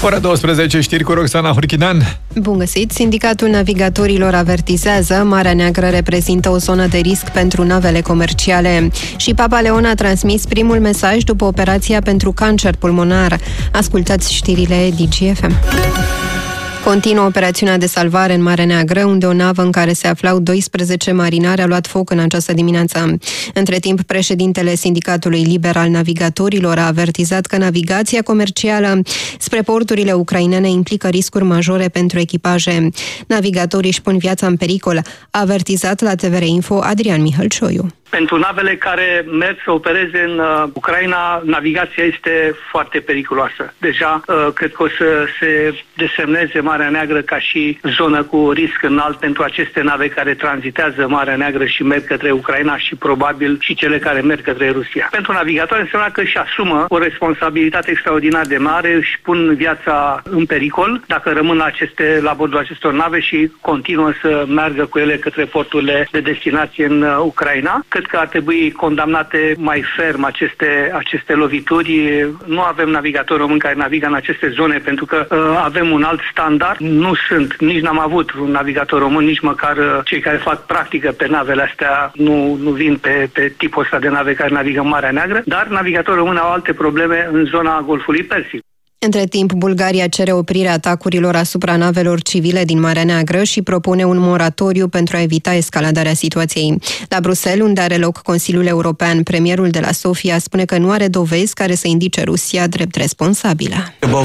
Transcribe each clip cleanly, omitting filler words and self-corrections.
Ora 12, știri cu Roxana Hurchidan. Bun găsit! Sindicatul Navigatorilor avertizează: Marea Neagră reprezintă o zonă de risc pentru navele comerciale. Și Papa Leon a transmis primul mesaj după operația pentru cancer pulmonar. Ascultați știrile DGFM. Continuă operațiunea de salvare în Marea Neagră, unde o navă în care se aflau 12 marinari a luat foc în această dimineață. Între timp, președintele Sindicatului Liber al Navigatorilor a avertizat că navigația comercială spre porturile ucrainene implică riscuri majore pentru echipaje. Navigatorii își pun viața în pericol, a avertizat la TVR Info Adrian Mihălcioiu. Pentru navele care merg să opereze în Ucraina, navigația este foarte periculoasă. Deja cred că o să se desemneze Marea Neagră ca și zonă cu risc înalt pentru aceste nave care tranzitează Marea Neagră și merg către Ucraina și probabil și cele care merg către Rusia. Pentru navigatori înseamnă că își asumă o responsabilitate extraordinar de mare, își pun viața în pericol dacă rămân la bordul acestor nave și continuă să meargă cu ele către porturile de destinație în Ucraina. Cred că ar trebui condamnate mai ferm aceste lovituri. Nu avem navigatori români care navigă în aceste zone pentru că avem un alt standard. Nici n-am avut un navigator român, nici măcar cei care fac practică pe navele astea nu vin pe tipul ăsta de nave care navigă în Marea Neagră, dar navigatorii români au alte probleme în zona Golfului Persic. Între timp, Bulgaria cere oprirea atacurilor asupra navelor civile din Marea Neagră și propune un moratoriu pentru a evita escaladarea situației. La Bruxelles, unde are loc Consiliul European, premierul de la Sofia spune că nu are dovezi care să indice Rusia drept responsabilă.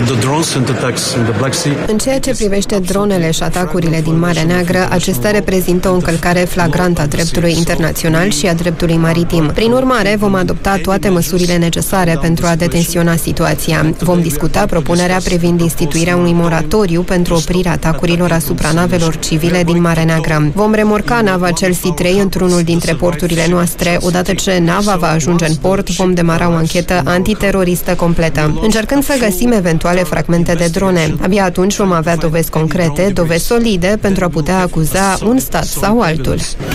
În ceea ce privește dronele și atacurile din Marea Neagră, acestea reprezintă o încălcare flagrantă a dreptului internațional și a dreptului maritim. Prin urmare, vom adopta toate măsurile necesare pentru a detensiona situația. Vom discuta propunerea privind instituirea unui moratoriu pentru oprirea atacurilor asupra navelor civile din Marea Neagră. Vom remorca nava Chelsea 3 într-unul dintre porturile noastre. Odată ce nava va ajunge în port, vom demara o anchetă antiteroristă completă, încercând să găsim eventuale fragmente de drone. Abia atunci vom avea dovezi concrete, dovezi solide pentru a putea acuza un stat sau altul.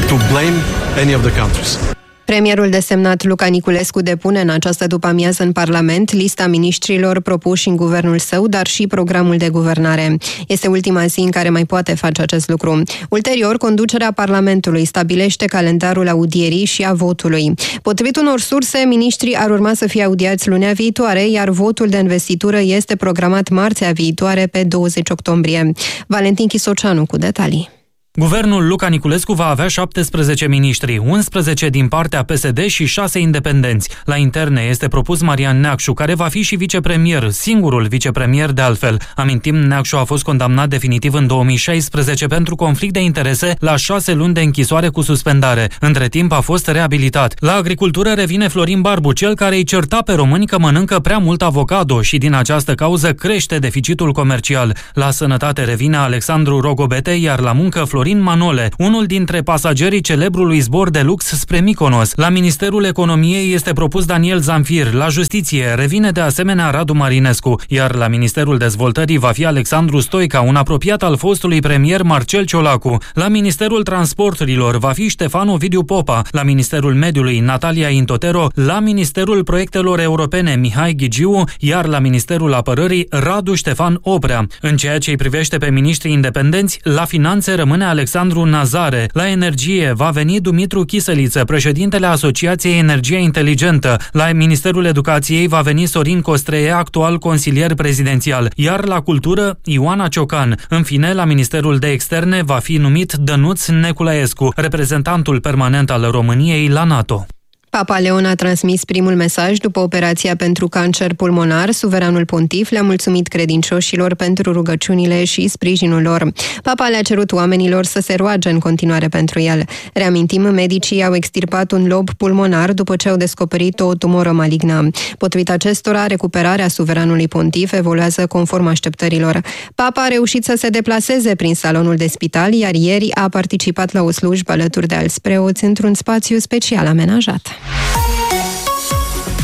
Premierul desemnat Luca Niculescu depune în această după-amiază în Parlament lista miniștrilor propuși în guvernul său, dar și programul de guvernare. Este ultima zi în care mai poate face acest lucru. Ulterior, conducerea Parlamentului stabilește calendarul audierii și a votului. Potrivit unor surse, miniștrii ar urma să fie audiați lunea viitoare, iar votul de investitură este programat marțea viitoare pe 20 octombrie. Valentin Chisoceanu cu detalii. Guvernul Luca Niculescu va avea 17 miniștri, 11 din partea PSD și 6 independenți. La interne este propus Marian Neacșu, care va fi și vicepremier, singurul vicepremier de altfel. Amintim, Neacșu a fost condamnat definitiv în 2016 pentru conflict de interese la 6 luni de închisoare cu suspendare. Între timp a fost reabilitat. La agricultură revine Florin Barbu, cel care îi certa pe români că mănâncă prea mult avocado și din această cauză crește deficitul comercial. La sănătate revine Alexandru Rogobete, iar la muncă Florin Manole, unul dintre pasagerii celebrului zbor de lux spre Mykonos. La Ministerul Economiei este propus Daniel Zamfir, la Justiție revine de asemenea Radu Marinescu, iar la Ministerul Dezvoltării va fi Alexandru Stoica, un apropiat al fostului premier Marcel Ciolacu. La Ministerul Transporturilor va fi Ștefan Ovidiu Popa, la Ministerul Mediului Natalia Intotero, la Ministerul Proiectelor Europene Mihai Ghigiu, iar la Ministerul Apărării Radu Ștefan Oprea. În ceea ce îi privește pe miniștrii independenți, la Finanțe rămâne Alexandru Nazare. La Energie va veni Dumitru Chisăliță, președintele Asociației Energia Inteligentă. La Ministerul Educației va veni Sorin Costreie, actual consilier prezidențial. Iar la Cultură, Ioana Ciocan. În fine, la Ministerul de Externe va fi numit Dănuț Neculaescu, reprezentantul permanent al României la NATO. Papa Leon a transmis primul mesaj după operația pentru cancer pulmonar. Suveranul pontif le-a mulțumit credincioșilor pentru rugăciunile și sprijinul lor. Papa le-a cerut oamenilor să se roage în continuare pentru el. Reamintim, medicii au extirpat un lob pulmonar după ce au descoperit o tumoră malignă. Potrivit acestora, recuperarea suveranului pontif evoluează conform așteptărilor. Papa a reușit să se deplaseze prin salonul de spital, iar ieri a participat la o slujbă alături de alți preoți într-un spațiu special amenajat.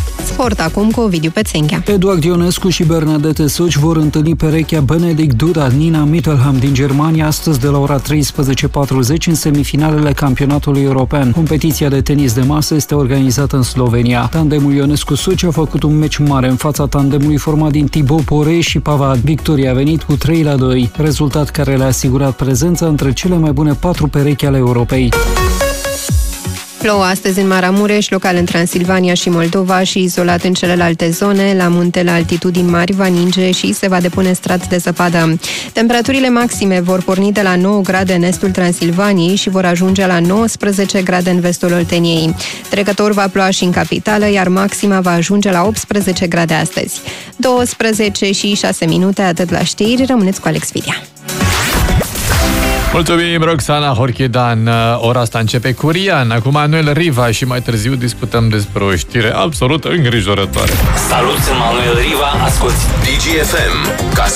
sport acum cu Ovidiu Pețenghea. Eduard Ionescu și Bernadette Soci vor întâlni perechea Benedikt Duda-Nina Mittelham din Germania astăzi de la ora 13:40 în semifinalele campionatului european. Competiția de tenis de masă este organizată în Slovenia. Tandemul Ionescu-Soci a făcut un meci mare în fața tandemului format din Thibaut Poré și Pavard. Victoria a venit cu 3-2, rezultat care le-a asigurat prezența între cele mai bune 4 perechi ale Europei. Plouă astăzi în Maramureș, local în Transilvania și Moldova și izolat în celelalte zone. La munte, la altitudini mari, va ninge și se va depune strat de zăpadă. Temperaturile maxime vor porni de la 9 grade în estul Transilvaniei și vor ajunge la 19 grade în vestul Olteniei. Trecător va ploua și în capitală, iar maxima va ajunge la 18 grade astăzi. 12 și 6 minute, atât la știri. Rămâneți cu Alex Videa. Mulțumim, Roxana Horchidan. Ora asta începe cu Rian, acum Manuel Riva și mai târziu discutăm despre o știre absolut îngrijorătoare. Salut, sunt Manuel Riva, asculti DGFM.